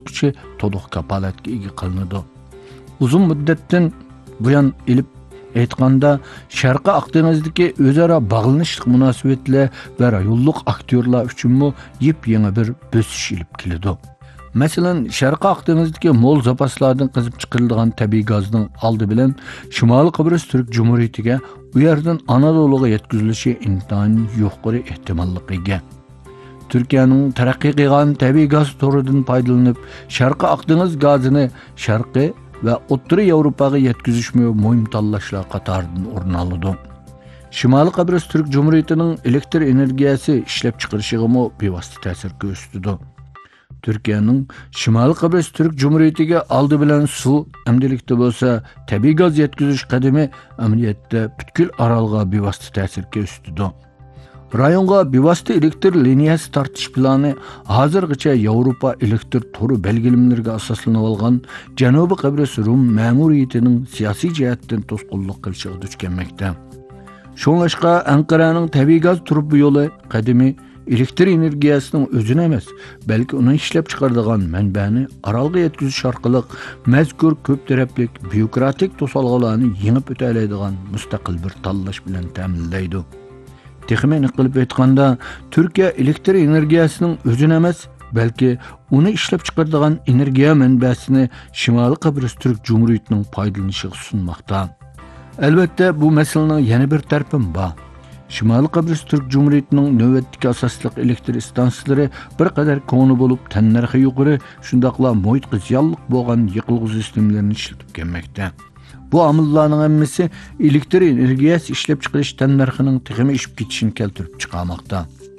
kuchi to'liq kapolatga ega qilinadi. Uzun muddatdan buyon ilib aytganda Sharqi Aqdengizdagi o'zaro bog'lanishlik munosabatlar va rayonlik aktyorlar uchunmi yep-yangi bir bo'sish ilib keladi. Masalan, Sharqi Aqdengizdagi mo'l zapaslardan qizib chiqarilgan tabiiy gazning oldi bilan Shimoliy Qibros Turk Jumhuriyatiga u yerdan Anadoluga yetkazilishi intayin yuqori ehtimolligiga. Türkiye'nin taraqqiy qilgan tabiiy gaz toridan foydalanib, Sharqi Aqdengiz gazini Sharqi ve O'rta Yevropaga yetkazishmi muhim tanlashlar qatoridan o'rin oladi. Shimoliy Qibros Turk Jumhuriyatining elektr energiyasi ishlab chiqarishiga bevosita ta'sir ko'rsatdi. Türkiye'nin Shimoliy Qibros Turk Jumhuriyatiga oldi bilan suv, amdilikda bo'lsa tabiiy gaz yetkazish qadami amaliyotda butkul orolga bevosita ta'sir ko'rsatdi. Rayonga bevosita elektr liniyasi tortish plani hozirgacha Yevropa elektr to'ri belgilamalariga asoslanib olgan Janubiy Qibros Rum ma'muriyatining siyosiy jihatdan to'sqinlik qilishiga duch kelmoqda. Shunlashqa Anqaraning tabiiy gaz turbi yo'li qadimiy elektr energiyasining o'zini emas, balki uni ishlab chiqaradigan manbani orolga yetkazish orqali mazkur ko'p taraflik byurokratik to'solg'alarni yengib o'taydigan mustaqil bir tanlash bilan ta'minlaydi. Texmen qilib aytganda, Turkiya elektr energiyasining o'zini emas, balki uni ishlab chiqaradigan energiya manbasini Shimoliy Qibros Turk Jumhuriyatining foydalanishiga sunmoqda. Albatta, bu masalaning yana bir tarafi bor. Shimoliy Qibros Turk Jumhuriyatining navbatdagi asosli elektr stansiyalari bir qadar ko'ni bo'lib, tannarxi yuqori, shundaqla muhitga ziyonli bo'lgan yiqilg'ish sistemalarini ishlatib kelmoqda. Bu amillarning hammasi elektr energiyasi ishlab chiqarish tannarxining texmi ishib ketishini keltirib chiqarmoqda.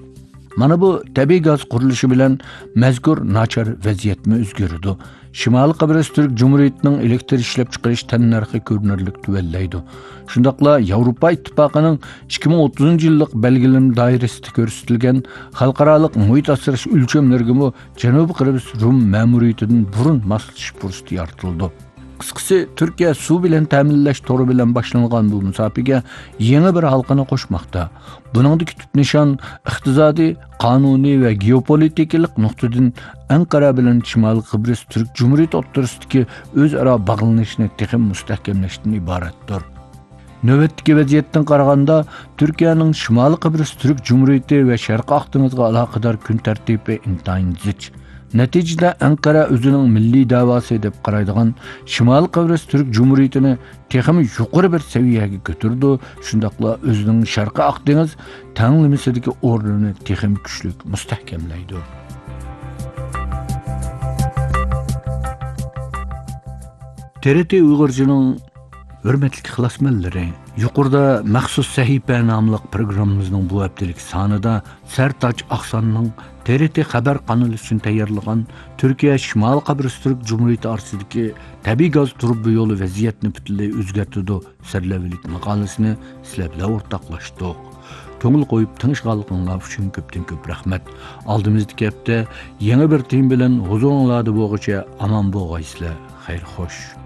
Mana bu tabiiy gaz qurilishi bilan mazkur nachar vaziyatmi o'zgardi. Shimoliy Qibros Turk Jumhuriyatining elektr ishlab chiqarish tannarxi ko'rinarli tuvallaydi. Shundaqla Yevropa Ittifoqining 2030-yillik belgilam doirasida ko'rsatilgan xalqaro muhit asrash o'lchamlariga Janubiy Qibros Rum ma'muriyatidan burun moslashish fursati yaratildi. Qısqası, Türkiye suv bilan ta'minlash to'ri bilan boshlangan bu musofiga yangi bir halqani qo'shmoqda. Buningdagi tut nishon iqtisodiy, qonuniy va geopolitikalik nuqtadan Anqara bilan Shimoliy Qibros Turk Jumhuriyati o'rtasidagi o'zaro bog'lanishni texim mustahkamlashdan iboratdir. Navbatdagi vaziyatdan qaraganda, Turkiyaning Shimoliy Qibros Turk Jumhuriyati va Sharqi Aqdengizga aloqador kun tartibi intayin zich. Neticede Ankara o'zining milliy da'vosi deb qaraydigan Shimoliy Qibros Turk Jumhuriyatini texmi yuqori bir seviyaga ko'tardi. Shundaqla o'zining Sharqi Aqdengiz tanlimisidagi o'rnini texmi kuchli mustahkamlaydi. TRT Uyg'urchining hurmatli ixlosmandlari, yuqorida maxsus sahifa nomli programmamizning bu haftalik sonida Sertaç Aqsonning TRT xabar kanali uchun tayyorlagan Turkiya Shimoliy Qibros Turk Jumhuriyati orasidagi tabiiy gaz turbi yo'li vaziyatni butunlay o'zgartirdi sarlavlik maqolasini sizlar bilan o'rtoqlashdik. Ko'ngil qo'yib tinchqanligingiz uchun ko'p rahmat. Oldimizdagi hafta yangi bir tema bilan huzuringizda bo'lguncha omon bo'lg'aysizlar. Xayr xo'sh.